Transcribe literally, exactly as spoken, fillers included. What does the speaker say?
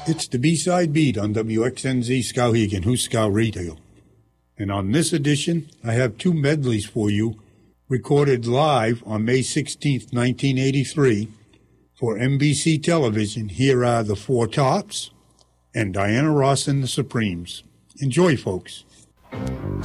It's the B-Side Beat on W X N Z Skowhegan, Huskow Radio. And on this edition, I have two medleys for you, recorded live on May sixteenth, nineteen eighty-three, for N B C television. Here are the Four Tops and Diana Ross and the Supremes. Enjoy, folks.